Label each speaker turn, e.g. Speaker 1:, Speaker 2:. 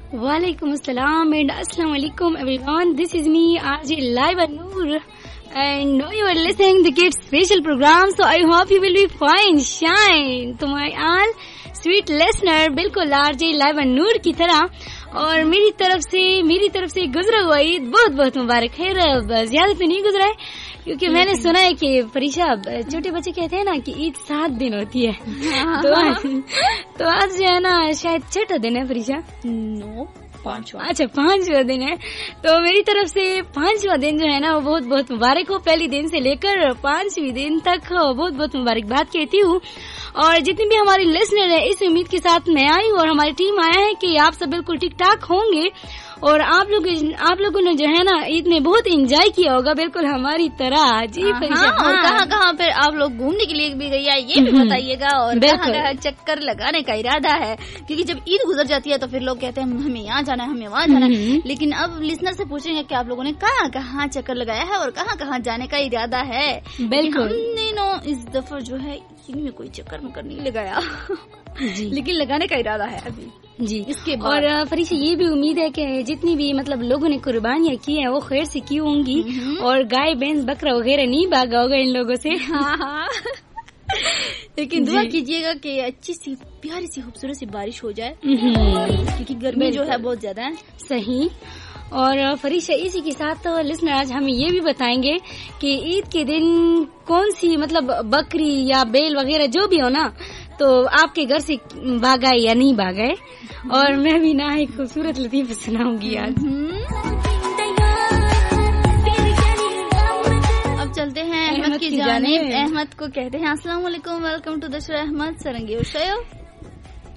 Speaker 1: Walaikum assalam and assalamu alaikum everyone. This is me, RJ Live Noor, and now you are listening to the Kids Special program. So I hope you will be fine, shine. To my all sweet listener, बिल्कुल RJ Live Noor की तरह और मेरी तरफ से गुजरा हुआ ईद बहुत बहुत मुबारक है. ज्यादा तो नहीं गुजरा है क्योंकि मैंने सुना है कि फरीशा छोटे बच्चे कहते हैं ना कि ईद 7 दिन होती है. तो आज जो है ना शायद 6वां दिन है फरीशा.
Speaker 2: नो, 5वां.
Speaker 1: अच्छा 5वां दिन है. तो मेरी तरफ से 5वां दिन जो है ना वो बहुत बहुत मुबारक हो. पहले दिन से लेकर 5वें दिन तक बहुत बहुत मुबारकबाद कहती हूँ. और जितने भी हमारे लिसनर है इस उम्मीद के साथ मैं आई हूँ और हमारी टीम आया है कि आप सब बिल्कुल ठीक ठाक होंगे और आप लोगों ने जो है ना ईद में बहुत एंजॉय किया होगा बिल्कुल हमारी तरह. जी फरीशा,
Speaker 2: और कहाँ पर आप लोग घूमने के लिए भी गई है ये भी बताइएगा और कहाँ चक्कर लगाने का इरादा है, क्योंकि जब ईद गुजर जाती है तो फिर लोग कहते हैं हमें यहाँ जाना है, हमें वहाँ जाना है. लेकिन अब लिसनर से पूछेंगे कि आप लोगों ने कहाँ चक्कर लगाया है और कहाँ जाने का इरादा है.
Speaker 1: बिल्कुल.
Speaker 2: हमने इस दफा जो है इनमें कोई चक्कर नहीं लगाया लेकिन लगाने का इरादा है अभी
Speaker 1: जी.
Speaker 2: इसके बाद
Speaker 1: और फरीशा ये भी उम्मीद है कि जितनी भी मतलब लोगों ने कुर्बानियाँ की हैं वो खैर से की होंगी और गाय भैंस बकरा वगैरह नहीं भागा होगा इन लोगों से.
Speaker 2: हाँ. लेकिन दुआ कीजिएगा कि अच्छी सी प्यारी सी खूबसूरत सी बारिश हो जाए क्योंकि गर्मी जो है बहुत ज्यादा है.
Speaker 1: सही. और फरीशा इसी के साथ तो लिसनर आज हमें ये भी बताएंगे कि ईद के दिन कौन सी मतलब बकरी या बैल वगैरह जो भी हो ना तो आपके घर से भागा या नहीं भागा है. और मैं भी ना एक खूबसूरत लतीफ़ा सुनाऊंगी आज.
Speaker 2: अब चलते हैं अहमद की जानिब. अहमद को कहते हैं अस्सलाम वालेकुम, welcome to the show Ahmad sarangi और शो.